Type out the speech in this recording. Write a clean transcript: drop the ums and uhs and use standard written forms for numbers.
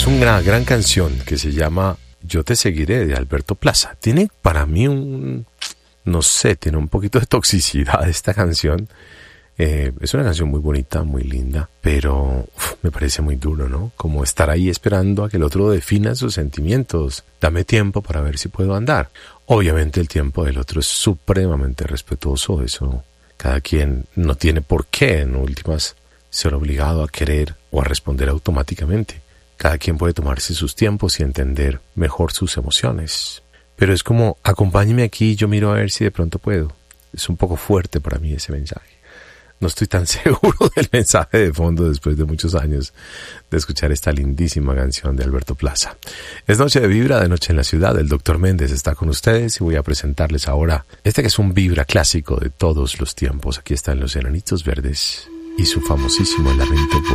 Es una gran canción que se llama Yo te seguiré, de Alberto Plaza. Tiene para mí no sé, tiene un poquito de toxicidad esta canción. Es una canción muy bonita, muy linda, pero me parece muy duro, ¿no? Como estar ahí esperando a que el otro defina sus sentimientos. Dame tiempo para ver si puedo andar. Obviamente el tiempo del otro es supremamente respetuoso. Eso, cada quien no tiene por qué, en últimas, ser obligado a querer o a responder automáticamente. Cada quien puede tomarse sus tiempos y entender mejor sus emociones. Pero es como, acompáñeme aquí y yo miro a ver si de pronto puedo. Es un poco fuerte para mí ese mensaje. No estoy tan seguro del mensaje de fondo después de muchos años de escuchar esta lindísima canción de Alberto Plaza. Es Noche de Vibra, de Noche en la Ciudad. El Dr. Méndez está con ustedes y voy a presentarles ahora que es un vibra clásico de todos los tiempos. Aquí están los Enanitos Verdes y su famosísimo Lamento por